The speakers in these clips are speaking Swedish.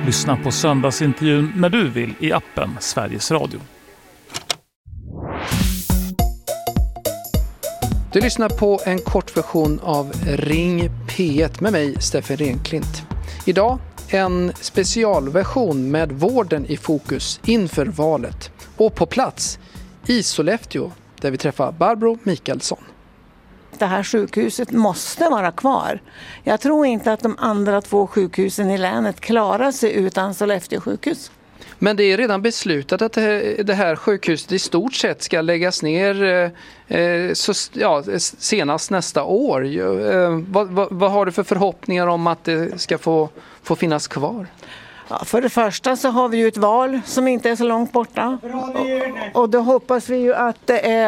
Lyssna på söndagsintervjun när du vill i appen Sveriges Radio. Du lyssnar på en kortversion av Ring P1 med mig, Stefan Renklint. Idag en specialversion med vården i fokus inför valet. Och på plats i Sollefteå där vi träffar Barbro Mikaelsson. Det här sjukhuset måste vara kvar. Jag tror inte att de andra 2 sjukhusen i länet klarar sig utan Sollefteå sjukhus. Men det är redan beslutat att det här sjukhuset i stort sett ska läggas ner senast nästa år. Vad har du för förhoppningar om att det ska få finnas kvar? Ja, för det första så har vi ju ett val som inte är så långt borta. Och då hoppas vi ju att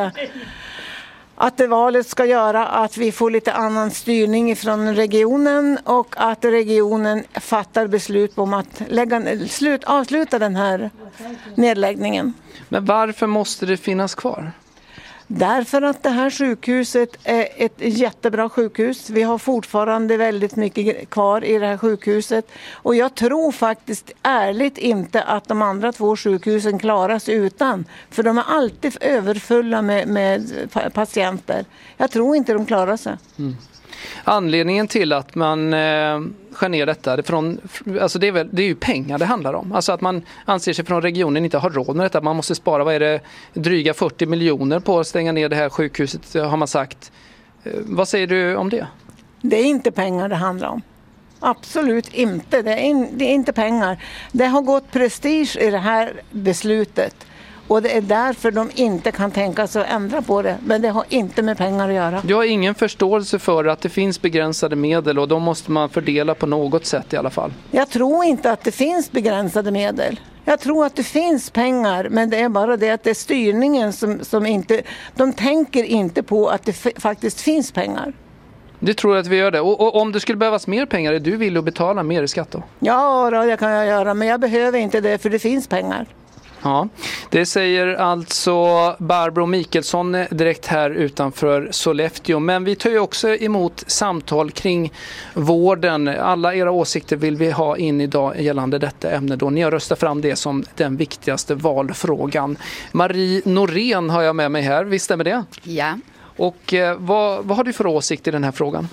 det valet ska göra att vi får lite annan styrning från regionen och att regionen fattar beslut om att avsluta den här nedläggningen. Men varför måste det finnas kvar? Därför att det här sjukhuset är ett jättebra sjukhus. Vi har fortfarande väldigt mycket kvar i det här sjukhuset. Och jag tror faktiskt ärligt inte att de andra 2 sjukhusen klaras utan. För de är alltid överfulla med patienter. Jag tror inte de klarar sig. Mm. Anledningen till att man skär ner detta, alltså det är ju pengar det handlar om. Alltså att man anser sig från regionen inte har råd med detta. Man måste spara, dryga 40 miljoner på att stänga ner det här sjukhuset har man sagt. Vad säger du om det? Det är inte pengar det handlar om. Absolut inte. Det är inte pengar. Det har gått prestige i det här beslutet. Och det är därför de inte kan tänka sig att ändra på det. Men det har inte med pengar att göra. Jag har ingen förståelse för att det finns begränsade medel och då måste man fördela på något sätt i alla fall. Jag tror inte att det finns begränsade medel. Jag tror att det finns pengar, men det är bara det att det är styrningen som inte... De tänker inte på att det faktiskt finns pengar. Du tror att vi gör det. Och om det skulle behövas mer pengar, är du villig att betala mer i skatt då? Ja, det kan jag göra, men jag behöver inte det för det finns pengar. Ja, det säger alltså Barbro Mikaelsson direkt här utanför Sollefteå. Men vi tar ju också emot samtal kring vården. Alla era åsikter vill vi ha in idag gällande detta ämne då. Ni har röstat fram det som den viktigaste valfrågan. Marie Norén har jag med mig här, visst stämmer det? Ja. Och vad har du för åsikt i den här frågan?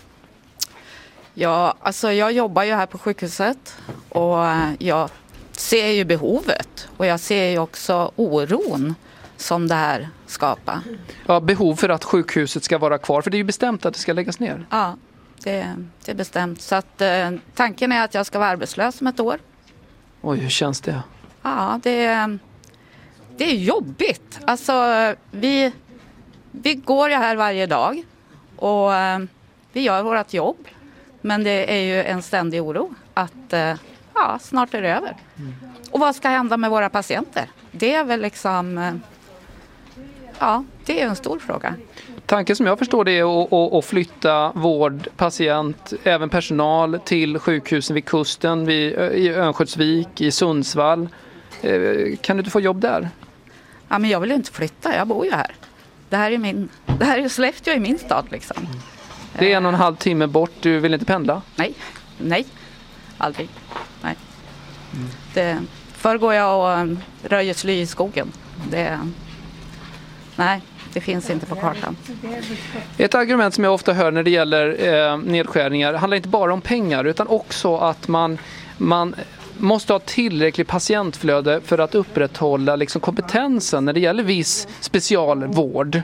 Ja, alltså jag jobbar ju här på sjukhuset och jag ser ju behovet och jag ser ju också oron som det här skapar. Ja, behov för att sjukhuset ska vara kvar, för det är ju bestämt att det ska läggas ner. Ja, det är bestämt. Så att tanken är att jag ska vara arbetslös om ett år. Oj, hur känns det? Ja, det är jobbigt. Alltså vi går ju här varje dag och vi gör vårt jobb. Men det är ju en ständig oro att snart är det över. Och vad ska hända med våra patienter? Det är väl liksom, det är en stor fråga. Tanken som jag förstår det är att flytta vård, patient, även personal till sjukhusen vid kusten, i Örnsköldsvik, i Sundsvall. Kan du inte få jobb där? Ja, men jag vill ju inte flytta, jag bor ju här. Det här är Sollefteå i min stad liksom. Det är 1,5 timme bort, du vill inte pendla? Nej, aldrig. Nej. Förr går jag och röjer sly i skogen. Det finns inte på kartan. Ett argument som jag ofta hör när det gäller nedskärningar handlar inte bara om pengar utan också att man måste ha tillräckligt patientflöde för att upprätthålla liksom kompetensen när det gäller viss specialvård.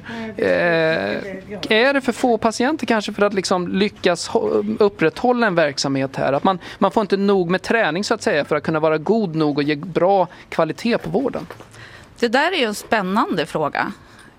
Är det för få patienter kanske för att liksom lyckas upprätthålla en verksamhet här? Att man får inte nog med träning så att säga för att kunna vara god nog och ge bra kvalitet på vården? Det där är ju en spännande fråga.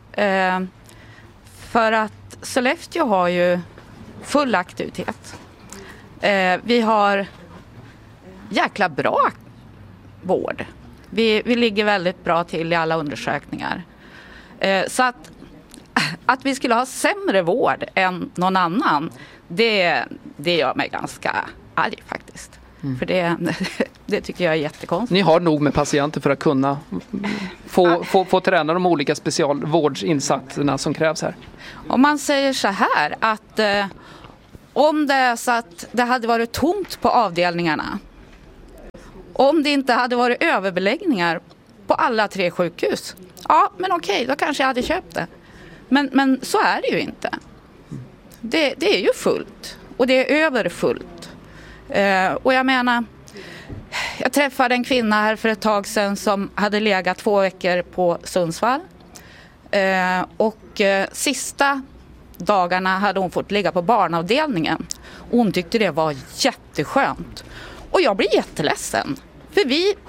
För att Sollefteå har ju full aktivitet. Vi har jäkla bra vård. Vi ligger väldigt bra till i alla undersökningar. Så att vi skulle ha sämre vård än någon annan, det gör mig ganska arg faktiskt. För det tycker jag är jättekonstigt. Ni har nog med patienter för att kunna få träna de olika specialvårdsinsatserna som krävs här. Om man säger så här att om det är så att det hade varit tomt på avdelningarna Om det inte hade varit överbeläggningar på alla 3 sjukhus, ja men okej, då kanske jag hade köpt det. Men så är det ju inte. Det är ju fullt och det är överfullt. Och jag menar, jag träffade en kvinna här för ett tag sedan som hade legat 2 veckor på Sundsvall. Och sista dagarna hade hon fått ligga på barnavdelningen. Och hon tyckte det var jätteskönt. Och jag blir jätteledsen. För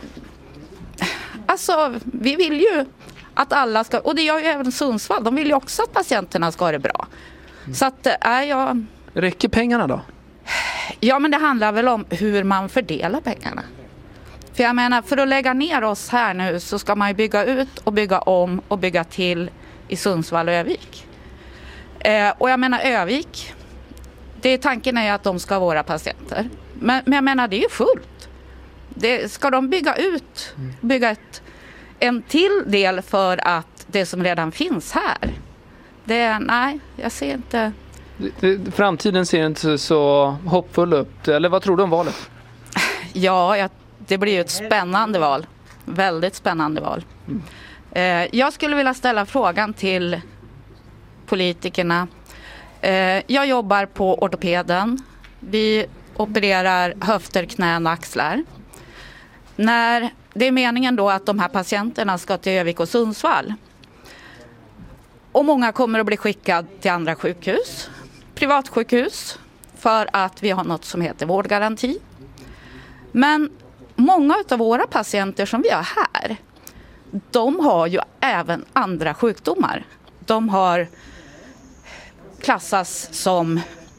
vi vill ju att alla ska, och det gör ju även Sundsvall, de vill ju också att patienterna ska ha det bra. Så att Räcker pengarna då? Ja, men det handlar väl om hur man fördelar pengarna. För jag menar, för att lägga ner oss här nu så ska man ju bygga ut och bygga om och bygga till i Sundsvall och Övik. Och jag menar Övik, tanken är ju att de ska vara våra patienter. Men jag menar, det är ju fullt. Ska de bygga ut, bygga en till del för att det som redan finns här? Nej, jag ser inte. Framtiden ser inte så hoppfull upp. Eller vad tror du om valet? Ja, det blir ju ett spännande val. Väldigt spännande val. Jag skulle vilja ställa frågan till politikerna. Jag jobbar på ortopeden. Vi opererar höfter, knän och axlar. När det är meningen då att de här patienterna ska till Övik och Sundsvall. Och många kommer att bli skickade till andra sjukhus, privatsjukhus, för att vi har något som heter vårdgaranti. Men många av våra patienter som vi har här, de har ju även andra sjukdomar. De har klassas som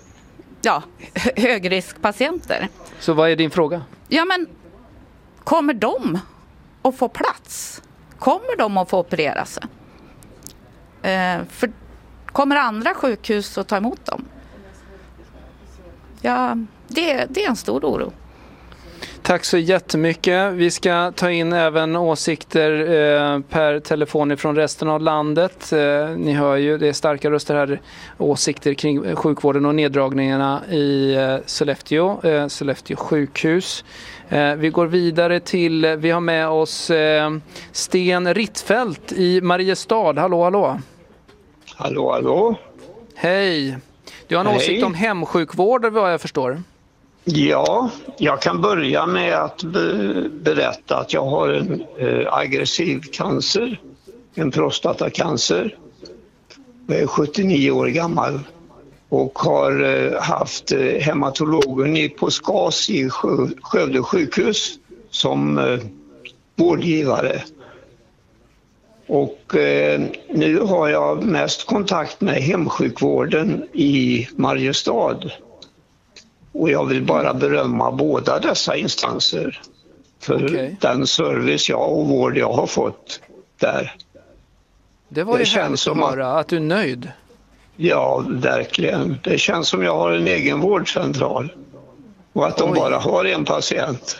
högriskpatienter. Så vad är din fråga? Ja, men kommer de att få plats? Kommer de att få operera sig? För kommer andra sjukhus att ta emot dem? Ja, det är en stor oro. Tack så jättemycket. Vi ska ta in även åsikter per telefon från resten av landet. Ni hör ju, det är starka röster här, åsikter kring sjukvården och neddragningarna i Sollefteå sjukhus. Vi går vidare till, vi har med oss Sten Rittfeldt i Mariestad. Hallå. Hallå. Hej. Du har en åsikt om hemsjukvård, vad jag förstår. Ja, jag kan börja med att berätta att jag har en aggressiv cancer, en prostatacancer. Jag är 79 år gammal och har haft hematologen på SKAS i Skövde sjukhus som vårdgivare. Och nu har jag mest kontakt med hemsjukvården i Mariestad. Och jag vill bara berömma båda dessa instanser för den service och vård jag har fått där. Det var ju härligt att höra att du är nöjd. Ja, verkligen. Det känns som jag har en egen vårdcentral och att de bara har en patient.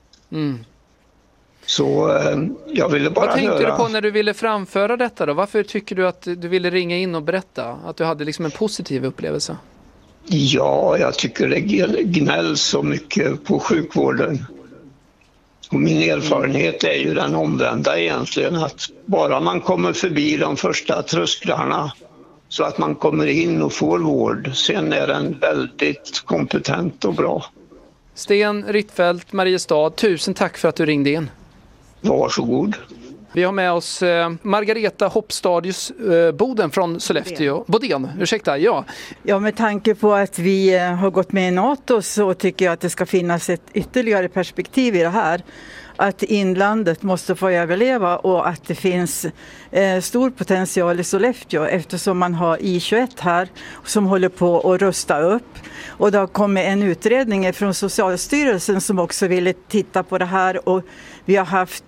Så jag ville bara höra. Vad tänkte du på när du ville framföra detta då? Varför tycker du att du ville ringa in och berätta att du hade liksom en positiv upplevelse? Ja, jag tycker det gnälls så mycket på sjukvården. Och min erfarenhet är ju den omvända egentligen, att bara man kommer förbi de första trösklarna så att man kommer in och får vård, sen är den väldigt kompetent och bra. Sten Rittfeldt, Mariestad, tusen tack för att du ringde in. Varsågod. Vi har med oss Margareta Hoppstadius Boden från Sollefteå. Bodén, ursäkta, ja. Ja, med tanke på att vi har gått med i NATO så tycker jag att det ska finnas ett ytterligare perspektiv i det här. Att inlandet måste få överleva och att det finns stor potential i Sollefteå eftersom man har I21 här som håller på att rusta upp. Och det har kommit en utredning från Socialstyrelsen som också ville titta på det här, och vi har haft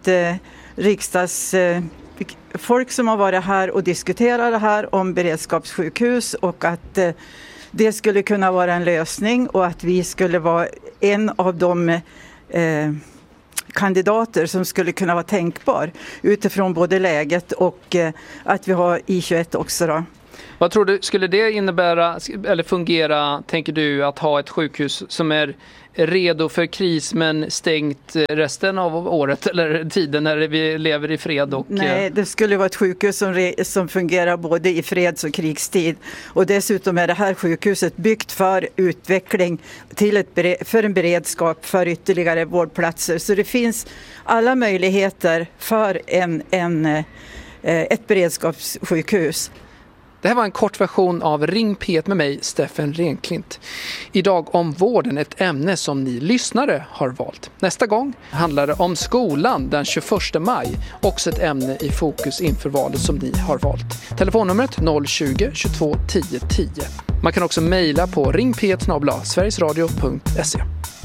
riksdagsfolk som har varit här och diskuterat det här om beredskapssjukhus och att det skulle kunna vara en lösning och att vi skulle vara en av de kandidater som skulle kunna vara tänkbar utifrån både läget och att vi har I21 också då. Vad tror du, skulle det innebära eller fungera, tänker du, att ha ett sjukhus som är redo för kris men stängt resten av året eller tiden när vi lever i fred? Nej, det skulle vara ett sjukhus som fungerar både i freds- och krigstid. Och dessutom är det här sjukhuset byggt för utveckling för en beredskap för ytterligare vårdplatser. Så det finns alla möjligheter för ett beredskapssjukhus. Det här var en kort version av Ring P1 med mig, Steffen Renklint. Idag om vården, ett ämne som ni lyssnare har valt. Nästa gång handlar det om skolan den 21 maj. Också ett ämne i fokus inför valet som ni har valt. Telefonnumret 020 22 10 10. Man kan också mejla på ringp1@sverigesradio.se.